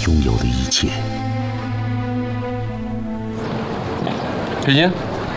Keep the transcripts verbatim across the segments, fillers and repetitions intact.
拥有的一切。 佩欣，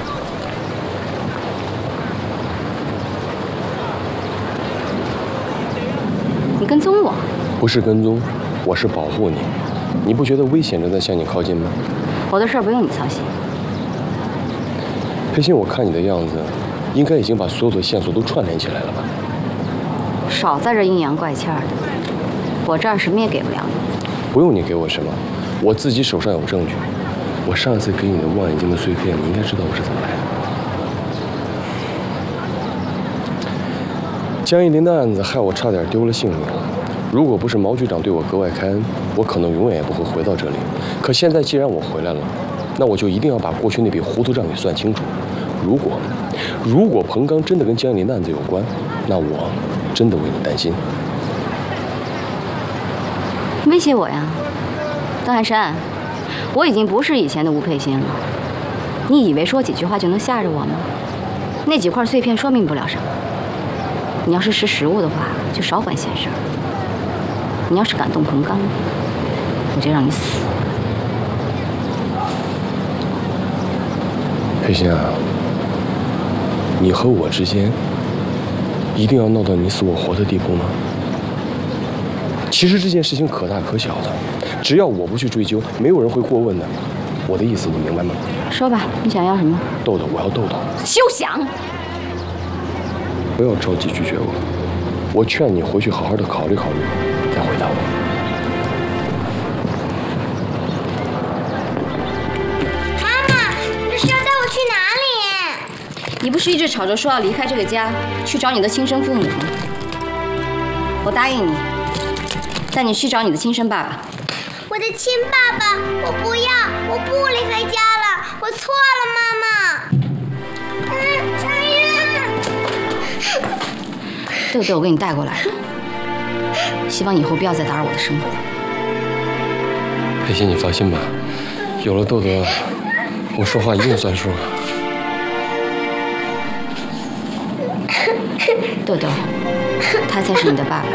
你跟踪我？ 不是跟踪，我是保护你。你不觉得危险正在向你靠近吗？ 我的事儿不用你操心。 佩欣，我看你的样子，应该已经把所有的线索都串联起来了吧？ 少在这阴阳怪气儿的，我这儿什么也给不了你。 不用你给我什么，我自己手上有证据。我上一次给你的望远镜的碎片，你应该知道我是怎么来的。江一林的案子害我差点丢了性命。如果不是毛局长对我格外开恩，我可能永远也不会回到这里。可现在既然我回来了，那我就一定要把过去那笔糊涂账给算清楚。如果，如果彭刚真的跟江一林的案子有关，那我真的为你担心。 威胁我呀，邓汉山，我已经不是以前的吴佩欣了。你以为说几句话就能吓着我吗？那几块碎片说明不了什么。你要是识时务的话，就少管闲事儿。你要是敢动彭刚，我就让你死。 佩欣啊，你和我之间一定要闹到你死我活的地步吗？其实这件事情可大可小的，只要我不去追究，没有人会过问的。我的意思你明白吗？ 说吧，你想要什么？ 豆豆，我要豆豆。 休想！ 不要着急拒绝我，我劝你回去好好的考虑考虑，再回答我。 妈妈，你是要带我去哪里？ 你不是一直吵着说要离开这个家，去找你的亲生父母吗？我答应你，带你去找你的亲生爸爸。 我的亲爸爸，我不要，我不离开家了，我错了，妈妈。嗯，哎呀！ 豆豆，我给你带过来了，希望以后不要再打扰我的生活。 佩欣，你放心吧，有了豆豆，我说话一定算数。 豆豆，他才是你的爸爸。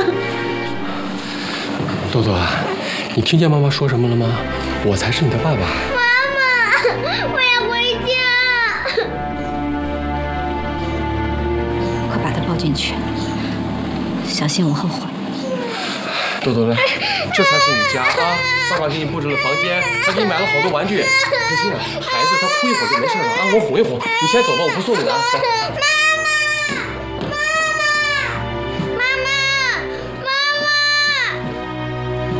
豆豆啊，你听见妈妈说什么了吗？我才是你的爸爸。 妈妈，我要回家。 快把他抱进去，小心我后悔。 豆豆来，这才是你家啊！爸爸给你布置了房间，还给你买了好多玩具。佩欣啊，孩子他哭一会儿就没事了啊，我哄一哄。你先走吧，我不送你了。走。